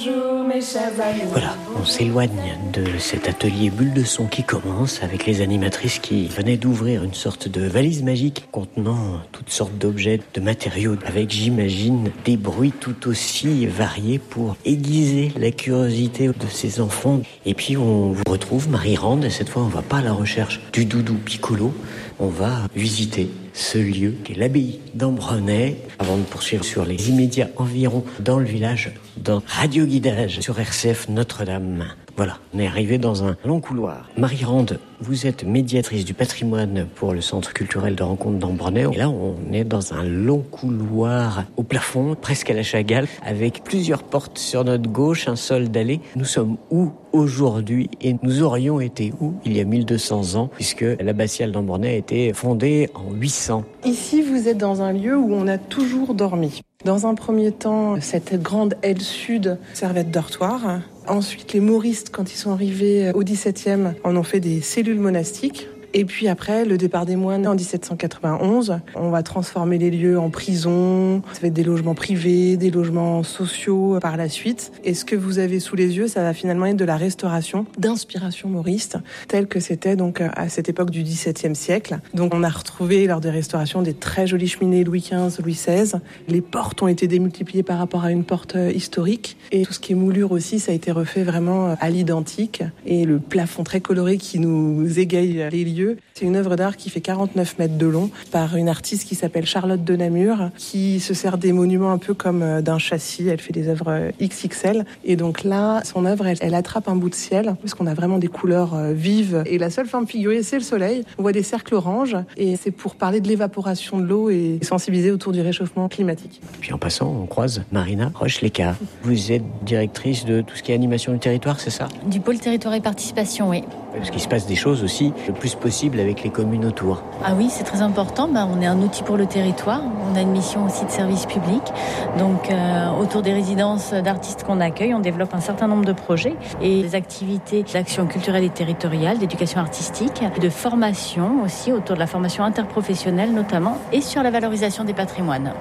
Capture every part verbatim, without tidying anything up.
Voilà, on s'éloigne de cet atelier bulle de son qui commence avec les animatrices qui venaient d'ouvrir une sorte de valise magique contenant toutes sortes d'objets, de matériaux, avec, j'imagine, des bruits tout aussi variés pour aiguiser la curiosité de ces enfants. Et puis on vous retrouve Marie Rande, et cette fois on va pas à la recherche du doudou piccolo, on va visiter ce lieu qui est l'abbaye d'Ambrenay avant de poursuivre sur les immédiats environs dans le village d'un radioguidage sur R C F Notre-Dame. Voilà, on est arrivé dans un long couloir. Marie Rande, vous êtes médiatrice du patrimoine pour le Centre culturel de rencontre d'Ambrenay. Et là, on est dans un long couloir au plafond, presque à la Chagall, avec plusieurs portes sur notre gauche, un sol dallé. Nous sommes où aujourd'hui et nous aurions été où il y a mille deux cents ans, puisque l'abbatiale d'Ambrenay a été fondée en huit cents. Ici, vous êtes dans un lieu où on a toujours dormi. Dans un premier temps, cette grande aile sud servait de dortoir. Ensuite, les mauristes, quand ils sont arrivés au dix-septième, en ont fait des cellules monastiques. Et puis après, le départ des moines en dix-sept cent quatre-vingt-onze, on va transformer les lieux en prison. Ça va être des logements privés, des logements sociaux par la suite. Et ce que vous avez sous les yeux, ça va finalement être de la restauration d'inspiration mauriste, telle que c'était donc à cette époque du dix-septième siècle. Donc on a retrouvé lors des restaurations des très jolies cheminées Louis quinze, Louis seize. Les portes ont été démultipliées par rapport à une porte historique. Et tout ce qui est moulure aussi, ça a été refait vraiment à l'identique. Et le plafond très coloré qui nous égaye les lieux, c'est une œuvre d'art qui fait quarante-neuf mètres de long par une artiste qui s'appelle Charlotte de Namur, qui se sert des monuments un peu comme d'un châssis. Elle fait des œuvres X X L. Et donc là, son œuvre, elle, elle attrape un bout de ciel, parce qu'on a vraiment des couleurs vives. Et la seule forme figurée, c'est le soleil. On voit des cercles oranges. Et c'est pour parler de l'évaporation de l'eau et sensibiliser autour du réchauffement climatique. Puis en passant, on croise Marina Roche-Lécart. Vous êtes directrice de tout ce qui est animation du territoire, c'est ça ? Du pôle territoire et participation, oui. Parce qu'il se passe des choses aussi le plus possible avec les communes autour. Ah oui, c'est très important. Ben, on est un outil pour le territoire. On a une mission aussi de service public. Donc, euh, autour des résidences d'artistes qu'on accueille, on développe un certain nombre de projets et des activités d'action culturelle et territoriale, d'éducation artistique, de formation aussi, autour de la formation interprofessionnelle notamment, et sur la valorisation des patrimoines.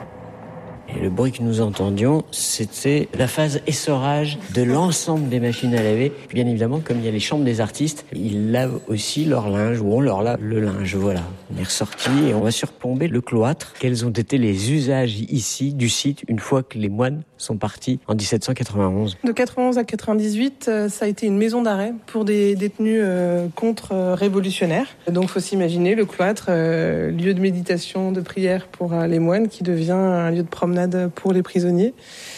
Et le bruit que nous entendions, c'était la phase essorage de l'ensemble des machines à laver. Bien évidemment, comme il y a les chambres des artistes, ils lavent aussi leur linge, ou on leur lave le linge. Voilà, on est ressorti et on va surplomber le cloître. Quels ont été les usages ici du site une fois que les moines sont partis en dix-sept cent quatre-vingt-onze ? De quatre-vingt-onze à quatre-vingt-dix-huit, ça a été une maison d'arrêt pour des détenus euh, contre-révolutionnaires. Donc, il faut s'imaginer le cloître, euh, lieu de méditation, de prière pour euh, les moines, qui devient un lieu de promenade pour les prisonniers.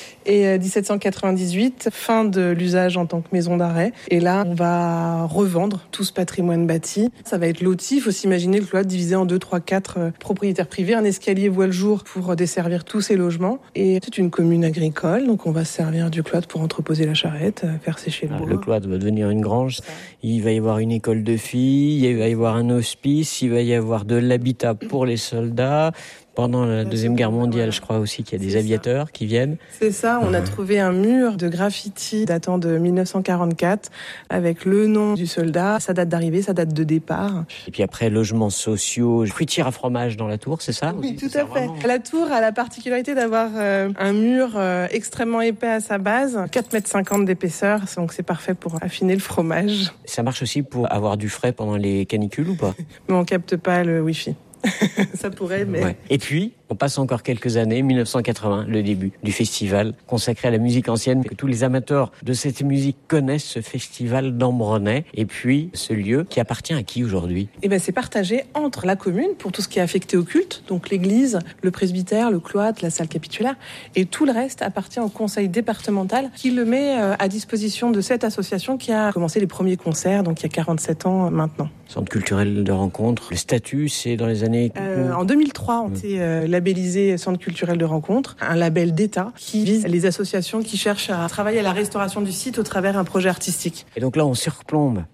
Et dix-sept cent quatre-vingt-dix-huit, fin de l'usage en tant que maison d'arrêt. Et là, on va revendre tout ce patrimoine bâti. Ça va être loti. Il faut s'imaginer le cloître divisé en deux, trois, quatre propriétaires privés. Un escalier voit le jour pour desservir tous ces logements. Et c'est une commune agricole. Donc, on va se servir du cloître pour entreposer la charrette, faire sécher le bois. Le cloître va devenir une grange. Il va y avoir une école de filles. Il va y avoir un hospice. Il va y avoir de l'habitat pour les soldats. Pendant la Deuxième Guerre mondiale, je crois aussi qu'il y a des aviateurs qui viennent. C'est ça, on a trouvé un mur de graffiti datant de mille neuf cent quarante-quatre avec le nom du soldat, sa date d'arrivée, sa date de départ. Et puis après, logements sociaux, fruitière à fromage dans la tour, c'est ça ? Oui, tout à fait. Vraiment... La tour a la particularité d'avoir euh, un mur euh, extrêmement épais à sa base, quatre mètres cinquante d'épaisseur, donc c'est parfait pour affiner le fromage. Ça marche aussi pour avoir du frais pendant les canicules ou pas ? Mais on capte pas le Wi-Fi. Ça pourrait, mais... Ouais. Et puis, on passe encore quelques années, mille neuf cent quatre-vingts, le début du festival consacré à la musique ancienne. Que tous les amateurs de cette musique connaissent ce festival d'Ambrenay. Et puis, ce lieu qui appartient à qui aujourd'hui ? Eh ben, c'est partagé entre la commune pour tout ce qui est affecté au culte, donc l'église, le presbytère, le cloître, la salle capitulaire, et tout le reste appartient au conseil départemental qui le met à disposition de cette association qui a commencé les premiers concerts, donc il y a quarante-sept ans maintenant. Centre culturel de rencontre. Le statut, c'est dans les années... Euh, en deux mille trois, on mmh. était euh, labellisé Centre culturel de rencontre, un label d'État qui vise les associations qui cherchent à travailler à la restauration du site au travers d'un projet artistique. Et donc là, on surplombe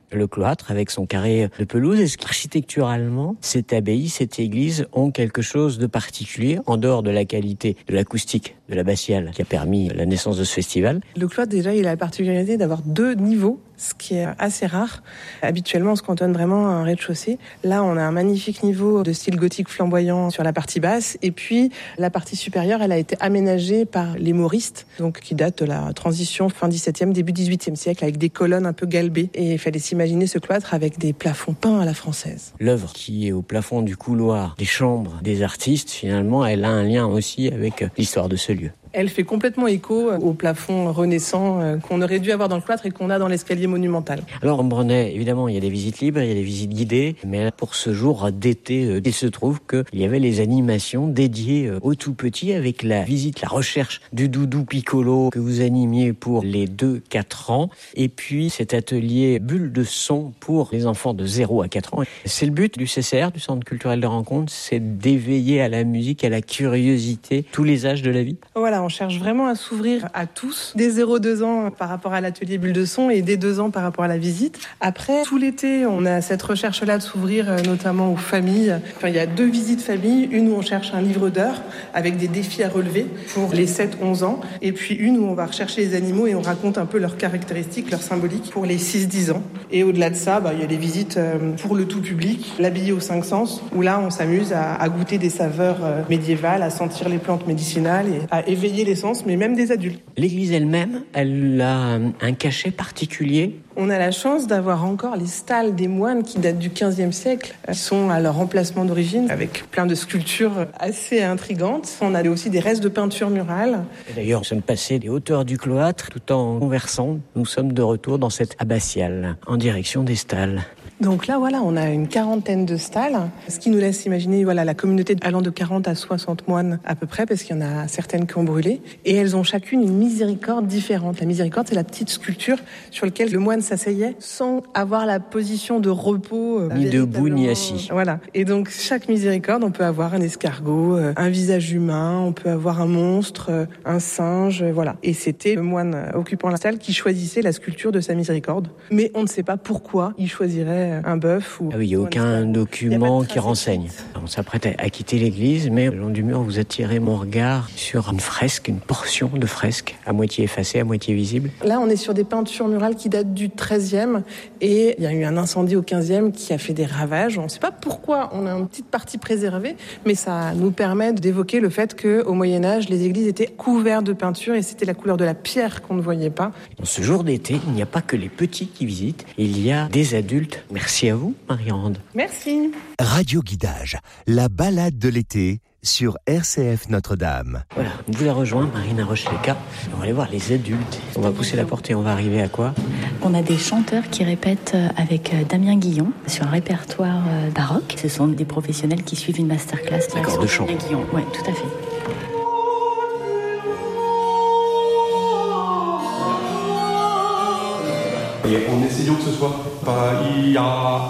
le cloître avec son carré de pelouse. Est-ce qu'architecturalement, cette abbaye, cette église ont quelque chose de particulier en dehors de la qualité de l'acoustique de l'abbatiale qui a permis la naissance de ce festival? Le cloître, déjà, il a la particularité d'avoir deux niveaux, ce qui est assez rare. Habituellement, on se cantonne vraiment à un rez-de-chaussée. Là, on a un magnifique niveau de style gothique flamboyant sur la partie basse. Et puis, la partie supérieure, elle a été aménagée par les mauristes, donc qui date de la transition fin dix-septième, début dix-huitième siècle, avec des colonnes un peu galbées. Et il fallait s'imaginer ce cloître avec des plafonds peints à la française. L'œuvre qui est au plafond du couloir des chambres des artistes, finalement, elle a un lien aussi avec l'histoire de ce lieu. Elle fait complètement écho au plafond renaissant qu'on aurait dû avoir dans le cloître et qu'on a dans l'escalier monumental. Alors, Ambronay, évidemment, il y a des visites libres, il y a des visites guidées, mais pour ce jour d'été, il se trouve qu'il y avait les animations dédiées aux tout-petits avec la visite, la recherche du doudou piccolo que vous animiez pour les deux à quatre ans, et puis cet atelier bulle de son pour les enfants de zéro à quatre ans. C'est le but du C C R, du Centre culturel de rencontre, c'est d'éveiller à la musique, à la curiosité, tous les âges de la vie. Voilà. On cherche vraiment à s'ouvrir à tous, dès zéro à deux ans par rapport à l'atelier bulle de son et dès deux ans par rapport à la visite. Après, tout l'été, on a cette recherche-là de s'ouvrir notamment aux familles. Enfin, il y a deux visites familles, une où on cherche un livre d'heures avec des défis à relever pour les sept à onze ans, et puis une où on va rechercher les animaux et on raconte un peu leurs caractéristiques, leurs symboliques pour les six à dix ans. Et au-delà de ça, bah, il y a les visites pour le tout public, l'habillé aux cinq sens, où là, on s'amuse à, à goûter des saveurs médiévales, à sentir les plantes médicinales et à éveiller les sens, mais même des adultes. L'église elle-même, elle a un cachet particulier. On a la chance d'avoir encore les stalles des moines qui datent du quinzième siècle, qui sont à leur emplacement d'origine, avec plein de sculptures assez intrigantes. On a aussi des restes de peinture murale. Et d'ailleurs, nous sommes passés des hauteurs du cloître, tout en conversant. Nous sommes de retour dans cette abbatiale, en direction des stalles. Donc là, voilà, on a une quarantaine de stalles, ce qui nous laisse imaginer voilà, la communauté allant de quarante à soixante moines à peu près, parce qu'il y en a certaines qui ont brûlé. Et elles ont chacune une miséricorde différente. La miséricorde, c'est la petite sculpture sur laquelle le moine s'asseyait sans avoir la position de repos. Ni debout, ni assis. Voilà. Et donc, chaque miséricorde, on peut avoir un escargot, un visage humain, on peut avoir un monstre, un singe, voilà. Et c'était le moine occupant la salle qui choisissait la sculpture de sa miséricorde. Mais on ne sait pas pourquoi il choisirait un bœuf ou... Ah oui, il n'y a aucun document qui renseigne. On s'apprête à quitter l'église, mais le long du mur, vous attirez mon regard sur une fresque, une portion de fresque, à moitié effacée, à moitié visible. Là, on est sur des peintures murales qui datent du treizième, et il y a eu un incendie au quinzième qui a fait des ravages. On ne sait pas pourquoi, on a une petite partie préservée, mais ça nous permet d'évoquer le fait qu'au Moyen-Âge, les églises étaient couvertes de peinture, et c'était la couleur de la pierre qu'on ne voyait pas. Dans ce jour d'été, il n'y a pas que les petits qui visitent, il y a des adultes. Merci à vous, Marie-Rande. Merci. Radio Guidage, la balade de l'été sur R C F Notre-Dame. Voilà, on vous a rejoint, Marina Roche-Leca. On va aller voir les adultes. On va pousser la porte et on va arriver à quoi? On a des chanteurs qui répètent avec Damien Guillon sur un répertoire baroque. Ce sont des professionnels qui suivent une masterclass. D'accord, de chant. Damien Guillon, oui, tout à fait. En essayant que ce soit pas ia,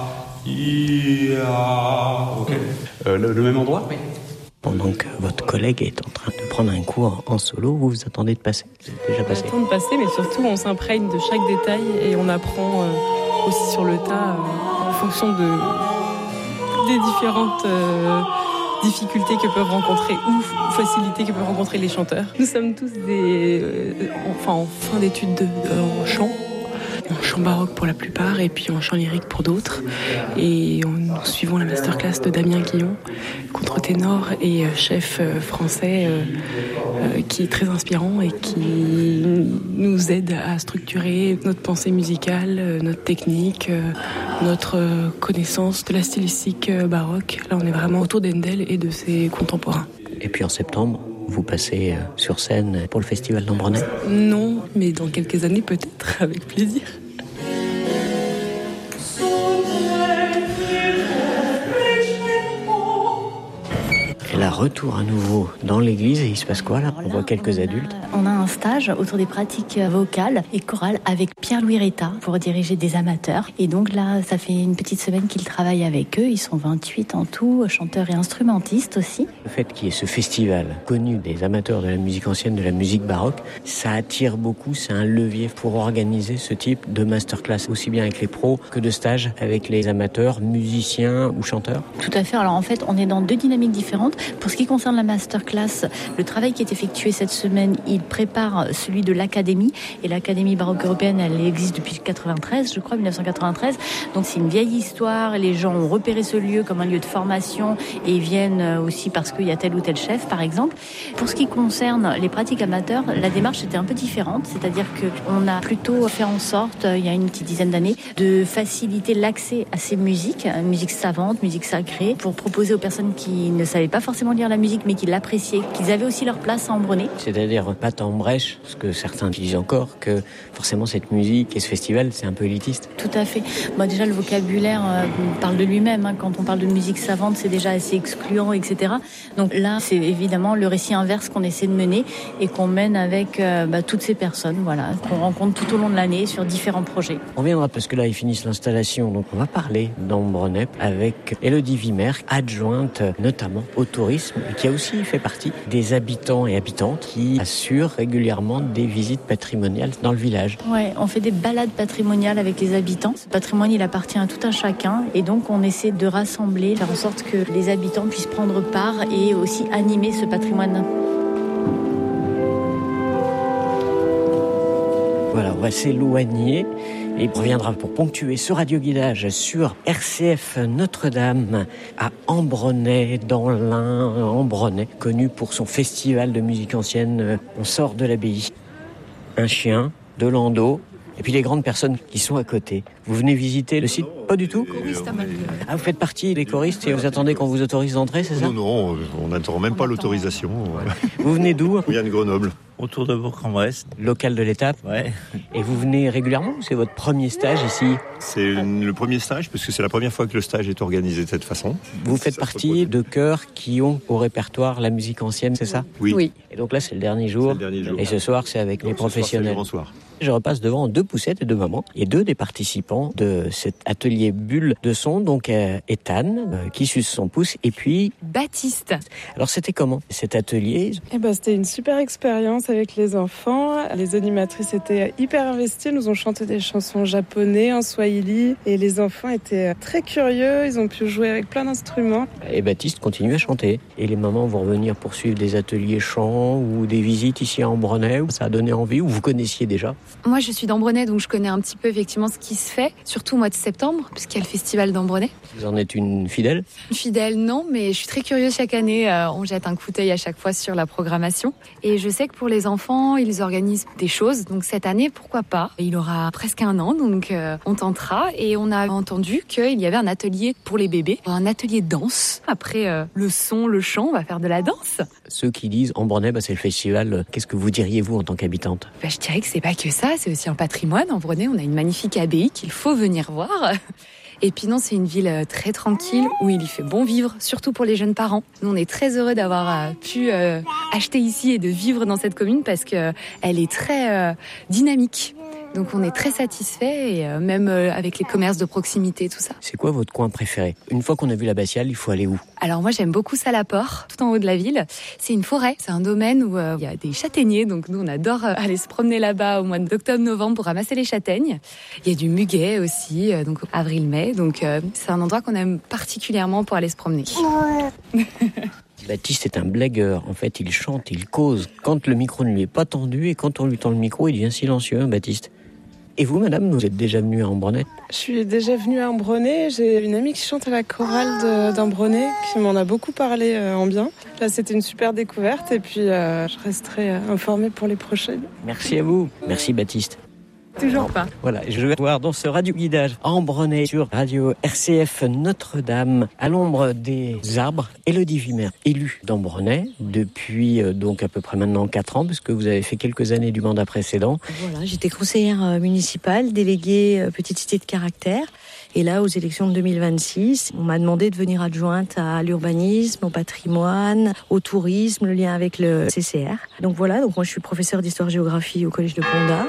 ia, ok. Euh, le, le même endroit. Oui. Pendant que votre collègue est en train de prendre un cours en solo, vous vous attendez de passer. Vous êtes déjà passé. On attend de passer, mais surtout on s'imprègne de chaque détail et on apprend euh, aussi sur le tas euh, en fonction de des différentes euh, difficultés que peuvent rencontrer ou facilités que peuvent rencontrer les chanteurs. Nous sommes tous des, euh, enfin en fin d'études de, de, en chant. En chant baroque pour la plupart et puis en chant lyrique pour d'autres. Et nous suivons la masterclass de Damien Guillon, contre-ténor et chef français euh, euh, qui est très inspirant et qui nous aide à structurer notre pensée musicale, notre technique, notre connaissance de la stylistique baroque. Là, on est vraiment autour d'Handel et de ses contemporains. Et puis en septembre, vous passez sur scène pour le festival d'Ambronay? Non, mais dans quelques années peut-être, avec plaisir. Là, retour à nouveau dans l'église et il se passe quoi là ? On voit quelques on a, adultes. On a un stage autour des pratiques vocales et chorales avec Pierre-Louis Retta pour diriger des amateurs. Et donc là, ça fait une petite semaine qu'il travaille avec eux. Ils sont vingt-huit en tout, chanteurs et instrumentistes aussi. Le fait qu'il y ait ce festival connu des amateurs de la musique ancienne, de la musique baroque, ça attire beaucoup, c'est un levier pour organiser ce type de masterclass, aussi bien avec les pros que de stages avec les amateurs, musiciens ou chanteurs. Tout à fait. Alors en fait, on est dans deux dynamiques différentes. Pour ce qui concerne la masterclass, le travail qui est effectué cette semaine, il prépare celui de l'Académie. Et l'Académie baroque européenne, elle existe depuis quatre-vingt-treize, je crois, dix-neuf cent quatre-vingt-treize. Donc c'est une vieille histoire. Les gens ont repéré ce lieu comme un lieu de formation et ils viennent aussi parce qu'il y a tel ou tel chef, par exemple. Pour ce qui concerne les pratiques amateurs, la démarche était un peu différente. C'est-à-dire qu'on a plutôt fait en sorte, il y a une petite dizaine d'années, de faciliter l'accès à ces musiques, musique savante, musique sacrée, pour proposer aux personnes qui ne savaient pas forcément lire la musique, mais qui l'appréciaient, qu'ils avaient aussi leur place à Ambronay. C'est-à-dire pas tant en brèche, ce que certains disent encore, que forcément cette musique et ce festival, c'est un peu élitiste. Tout à fait. Bah, déjà, le vocabulaire euh, parle de lui-même. Hein. Quand on parle de musique savante, c'est déjà assez excluant, et cetera. Donc là, c'est évidemment le récit inverse qu'on essaie de mener et qu'on mène avec euh, bah, toutes ces personnes, voilà, qu'on rencontre tout au long de l'année sur différents projets. On viendra parce que là, ils finissent l'installation. Donc on va parler d'Ambronay avec Élodie Vimer, adjointe notamment au tourisme, et qui a aussi fait partie des habitants et habitantes qui assurent régulièrement des visites patrimoniales dans le village. Ouais, on fait des balades patrimoniales avec les habitants. Ce patrimoine, il appartient à tout un chacun et donc on essaie de rassembler, faire en sorte que les habitants puissent prendre part et aussi animer ce patrimoine. Voilà, on va s'éloigner et on reviendra pour ponctuer ce radioguidage sur R C F Notre-Dame à Ambronay, dans l'Ain, Ambronay, connu pour son festival de musique ancienne. On sort de l'abbaye. Un chien, de landau, et puis les grandes personnes qui sont à côté. Vous venez visiter le site ? Pas du tout ? Ah, vous faites partie des choristes et vous attendez qu'on vous autorise d'entrer, c'est ça ? Non, non, on n'attend même pas l'autorisation. Vous venez d'où ? On vient de Grenoble. Autour de Bourg-en-Bresse. Local de l'étape ? Ouais. Et vous venez régulièrement ou c'est votre premier stage ici ? C'est le premier stage, parce que c'est la première fois que le stage est organisé de cette façon. Vous faites Ça partie de chœurs qui ont au répertoire la musique ancienne, c'est ça ? Oui. oui. Et donc là, c'est le dernier jour. C'est le dernier jour. Et ce soir, c'est avec donc, les professionnels. Ce soir, c'est le grand soir. Je repasse devant deux poussettes et deux mamans et deux des participants de cet atelier bulle de son, donc euh, Ethan, euh, qui suce son pouce, et puis Baptiste. Alors c'était comment cet atelier ? Eh ben, c'était une super expérience avec les enfants. Les animatrices étaient hyper investies, nous ont chanté des chansons japonaises, en swahili, et les enfants étaient très curieux, ils ont pu jouer avec plein d'instruments. Et Baptiste continue à chanter. Et les mamans vont revenir poursuivre des ateliers chant ou des visites ici à Ambronay. Ça a donné envie, ou vous connaissiez déjà ? Moi, je suis d'Ambronay, donc je connais un petit peu effectivement ce qui se fait, surtout au mois de septembre, puisqu'il y a le festival d'Ambronay. Vous en êtes une fidèle ? Une fidèle, non, mais je suis très curieuse chaque année. Euh, on jette un coup d'œil à chaque fois sur la programmation. Et je sais que pour les enfants, ils organisent des choses. Donc cette année, pourquoi pas ? Il aura presque un an, donc euh, on tentera. Et on a entendu qu'il y avait un atelier pour les bébés, un atelier danse. Après euh, le son, le chant, on va faire de la danse. Ceux qui disent Ambronay, bah, c'est le festival, qu'est-ce que vous diriez vous en tant qu'habitante ? Bah, je dirais que c'est pas que ça, c'est aussi un patrimoine. Ambronay, on a une magnifique abbaye qu'il faut venir voir. Et puis non, c'est une ville très tranquille où il y fait bon vivre, surtout pour les jeunes parents. Nous, on est très heureux d'avoir pu euh, acheter ici et de vivre dans cette commune parce que elle est très euh, dynamique. Donc on est très satisfaits, et euh, même euh, avec les commerces de proximité, tout ça. C'est quoi votre coin préféré ? Une fois qu'on a vu l'abbatiale, il faut aller où ? Alors moi j'aime beaucoup Salaport, tout en haut de la ville. C'est une forêt, c'est un domaine où euh, il y a des châtaigniers, donc nous on adore euh, aller se promener là-bas au mois d'octobre-novembre pour ramasser les châtaignes. Il y a du muguet aussi, euh, donc avril-mai, donc euh, c'est un endroit qu'on aime particulièrement pour aller se promener. Baptiste est un blagueur. En fait, il chante, il cause quand le micro ne lui est pas tendu, et quand on lui tend le micro, il devient silencieux, hein, Baptiste. Et vous, madame, vous êtes déjà venue à Ambronay ? Je suis déjà venue à Ambronay. J'ai une amie qui chante à la chorale de, d'Ambronay qui m'en a beaucoup parlé euh, en bien. Là, c'était une super découverte et puis euh, je resterai informée pour les prochaines. Merci à vous. Merci, Baptiste. Toujours pas. Voilà, je vais voir dans ce radio-guidage Ambronay sur Radio R C F Notre-Dame, à l'ombre des arbres, Élodie Wimmer, élue d'Ambronay depuis euh, donc à peu près maintenant quatre ans, parce que vous avez fait quelques années du mandat précédent. Voilà, j'étais conseillère municipale, déléguée euh, petite cité de caractère. Et là, aux élections de deux mille vingt-six, on m'a demandé de venir adjointe à l'urbanisme, au patrimoine, au tourisme, le lien avec le C C R. Donc voilà, donc moi je suis professeure d'histoire-géographie au collège de Condat.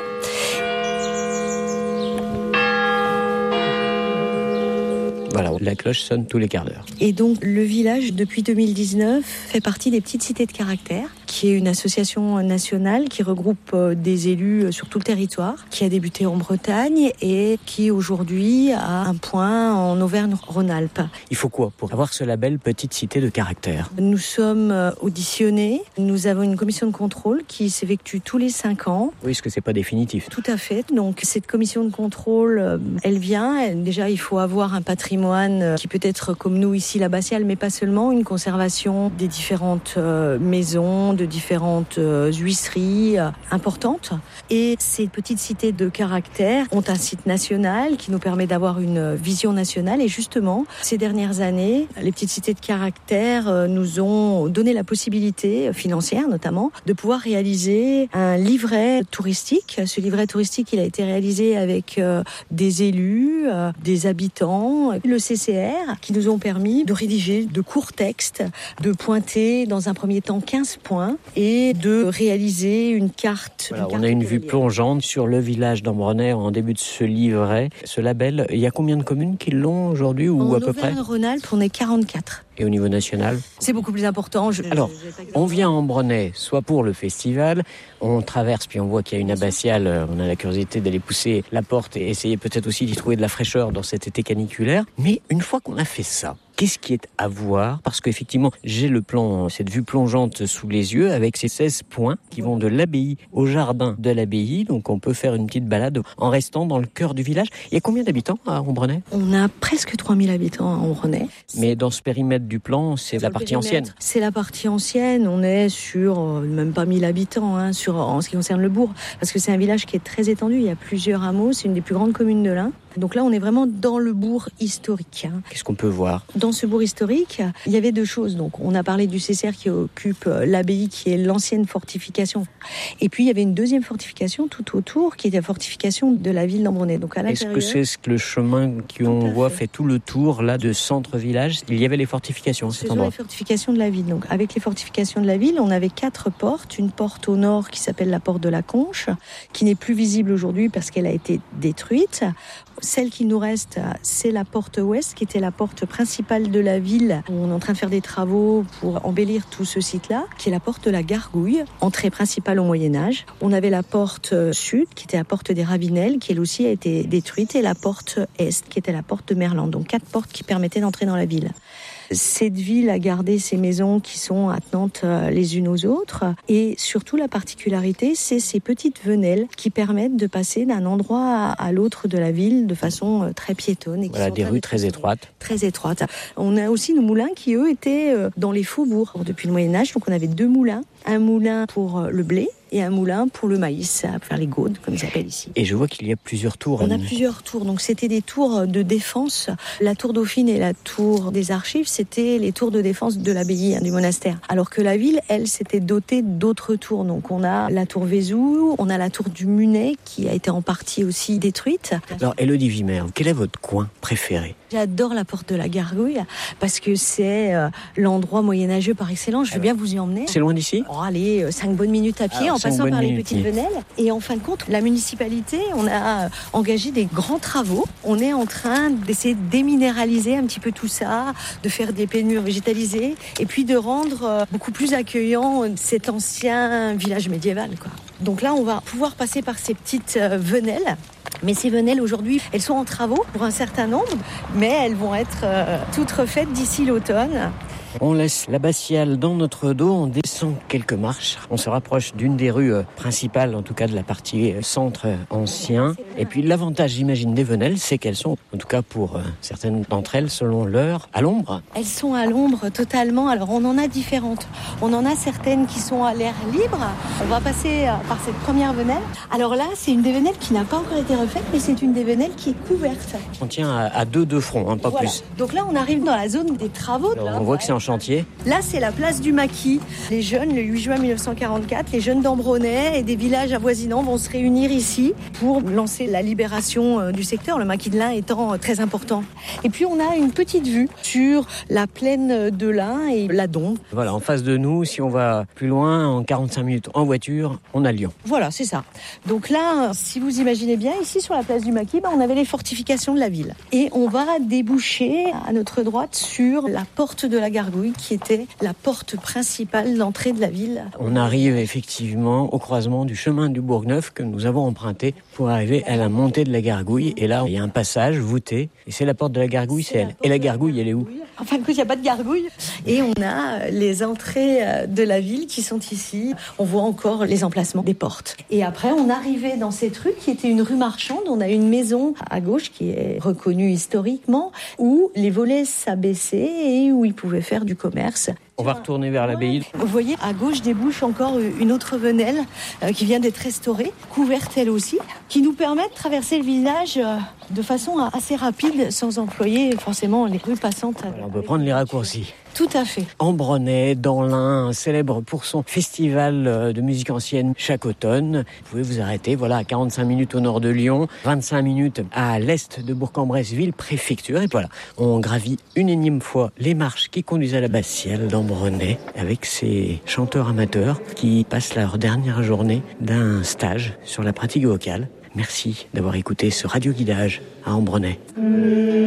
Voilà, la cloche sonne tous les quarts d'heure. Et donc, le village, depuis deux mille dix-neuf, fait partie des petites cités de caractère, qui est une association nationale qui regroupe des élus sur tout le territoire, qui a débuté en Bretagne et qui aujourd'hui a un point en Auvergne-Rhône-Alpes. Il faut quoi pour avoir ce label petite cité de caractère ? Nous sommes auditionnés. Nous avons une commission de contrôle qui s'effectue tous les cinq ans. Oui, parce que c'est pas définitif. Tout à fait. Donc, cette commission de contrôle, elle vient. Elle, déjà, il faut avoir un patrimoine qui peut être comme nous ici l'abbatiale, mais pas seulement, une conservation des différentes euh, maisons, de différentes euh, huisseries euh, importantes. Et ces petites cités de caractère ont un site national qui nous permet d'avoir une vision nationale. Et justement, ces dernières années, les petites cités de caractère euh, nous ont donné la possibilité financière, notamment, de pouvoir réaliser un livret touristique. Ce livret touristique, il a été réalisé avec euh, des élus, euh, des habitants, le C C R, qui nous ont permis de rédiger de courts textes, de pointer dans un premier temps quinze points et de réaliser une carte. Voilà, une carte on a une vue plongeante sur le village d'Ambronay en début de ce livret. Ce label, il y a combien de communes qui l'ont aujourd'hui ou en à peu près ? En Auvergne-Rhône-Alpes, on est quarante-quatre. Et au niveau national ? C'est beaucoup plus important. Je, Alors, je, je on vient à Ambronay, soit pour le festival, on traverse, puis on voit qu'il y a une abbatiale, on a la curiosité d'aller pousser la porte et essayer peut-être aussi d'y trouver de la fraîcheur dans cet été caniculaire. Mais une fois qu'on a fait ça, qu'est-ce qui est à voir ? Parce qu'effectivement, j'ai le plan, cette vue plongeante sous les yeux avec ces seize points qui vont de l'abbaye au jardin de l'abbaye. Donc on peut faire une petite balade en restant dans le cœur du village. Il y a combien d'habitants à Ambronay ? On a presque trois mille habitants à Ambronay. Mais dans ce périmètre du plan, c'est la partie ancienne. C'est la partie ancienne. On est sur euh, même pas mille habitants hein, sur, en ce qui concerne le bourg. Parce que c'est un village qui est très étendu. Il y a plusieurs hameaux. C'est une des plus grandes communes de l'Ain. Donc là, on est vraiment dans le bourg historique. Qu'est-ce qu'on peut voir ? Dans ce bourg historique, il y avait deux choses. Donc, on a parlé du C C R qui occupe l'abbaye, qui est l'ancienne fortification. Et puis, il y avait une deuxième fortification tout autour, qui est la fortification de la ville d'Ambronay. Donc, à l'intérieur. Est-ce que c'est le chemin qu'on voit fait. fait tout le tour là de centre-village ? Il y avait les fortifications à cet endroit. Les fortifications de la ville. Donc, avec les fortifications de la ville, on avait quatre portes. Une porte au nord qui s'appelle la porte de la Conche, qui n'est plus visible aujourd'hui parce qu'elle a été détruite. Celle qui nous reste, c'est la porte ouest, qui était la porte principale de la ville. On est en train de faire des travaux pour embellir tout ce site-là, qui est la porte de la Gargouille, entrée principale au Moyen-Âge. On avait la porte sud, qui était la porte des Ravinelles, qui elle aussi a été détruite, et la porte est, qui était la porte de Merlan. Donc quatre portes qui permettaient d'entrer dans la ville. Cette ville a gardé ses maisons qui sont attenantes les unes aux autres. Et surtout, la particularité, c'est ces petites venelles qui permettent de passer d'un endroit à l'autre de la ville de façon très piétonne. Et qui voilà, sont des rues très étroites. Très étroites. On a aussi nos moulins qui, eux, étaient dans les faubourgs depuis le Moyen-Âge. Donc, on avait deux moulins. Un moulin pour le blé et un moulin pour le maïs, pour faire les gaudes, comme ils appellent ici. Et je vois qu'il y a plusieurs tours. On a plusieurs tours. Donc, c'était des tours de défense. La tour Dauphine et la tour des Archives, c'était les tours de défense de l'abbaye, hein, du monastère. Alors que la ville, elle, s'était dotée d'autres tours. Donc, on a la tour Vézou, on a la tour du Munet, qui a été en partie aussi détruite. Alors, Élodie Wimmer, quel est votre coin préféré ? J'adore la porte de la Gargouille parce que c'est euh, l'endroit moyenâgeux par excellence. Je veux bien vous y emmener. C'est loin d'ici ? Oh, allez, euh, cinq bonnes minutes à pied. Alors, en passant par les petites venelles. Et en fin de compte, la municipalité, on a euh, engagé des grands travaux. On est en train d'essayer de déminéraliser un petit peu tout ça, de faire des pénures végétalisées et puis de rendre euh, beaucoup plus accueillant cet ancien village médiéval, quoi. Donc là, on va pouvoir passer par ces petites euh, venelles. Mais ces venelles, aujourd'hui, elles sont en travaux pour un certain nombre, mais elles vont être euh, toutes refaites d'ici l'automne. On laisse l'abbatiale dans notre dos, on descend quelques marches, on se rapproche d'une des rues principales, en tout cas de la partie centre ancien. Et puis l'avantage, j'imagine, des Venelles, c'est qu'elles sont, en tout cas pour certaines d'entre elles, selon l'heure, à l'ombre. Elles sont à l'ombre totalement. Alors on en a différentes. On en a certaines qui sont à l'air libre. On va passer par cette première venelle. Alors là, c'est une des venelles qui n'a pas encore été refaite, mais c'est une des venelles qui est couverte. On tient à, à deux de front, hein, pas voilà. plus. Donc là, on arrive dans la zone des travaux. Alors, on voit que c'est en chantier. Là, c'est la place du Maquis. Les jeunes, le huit juin mille neuf cent quarante-quatre, les jeunes d'Ambronay et des villages avoisinants vont se réunir ici pour lancer la libération du secteur, le Maquis de l'Ain étant très important. Et puis, on a une petite vue sur la plaine de l'Ain et la Dombe. Voilà, en face de nous, si on va plus loin, en quarante-cinq minutes en voiture, on a Lyon. Voilà, c'est ça. Donc là, si vous imaginez bien, ici sur la place du Maquis, bah, on avait les fortifications de la ville. Et on va déboucher à notre droite sur la porte de la Gargouille, qui était la porte principale d'entrée de la ville. On arrive effectivement au croisement du chemin du Bourg-Neuf que nous avons emprunté pour arriver à la montée de la Gargouille. Et là, il y a un passage voûté. Et c'est la porte de la Gargouille, c'est, c'est elle. Et la Gargouille, elle est où ? En fin de compte, il n'y a pas de gargouille. Et on a les entrées de la ville qui sont ici. On voit encore les emplacements des portes. Et après, on arrivait dans cette rue qui était une rue marchande. On a une maison à gauche qui est reconnue historiquement où les volets s'abaissaient et où ils pouvaient faire du commerce. On va retourner vers l'abbaye. Vous voyez, à gauche débouche encore une autre venelle euh, qui vient d'être restaurée, couverte elle aussi, qui nous permet de traverser le village euh, de façon assez rapide sans employer forcément les rues passantes. Alors on peut prendre les raccourcis. Tout à fait. Ambronay, dans l'Ain, célèbre pour son festival de musique ancienne chaque automne. Vous pouvez vous arrêter, voilà, à quarante-cinq minutes au nord de Lyon, vingt-cinq minutes à l'est de Bourg-en-Bresse, ville préfecture. Et voilà, on gravit une énième fois les marches qui conduisent à l'abbatiale d'Ambronay avec ces chanteurs amateurs qui passent leur dernière journée d'un stage sur la pratique vocale. Merci d'avoir écouté ce radio-guidage à Ambronay.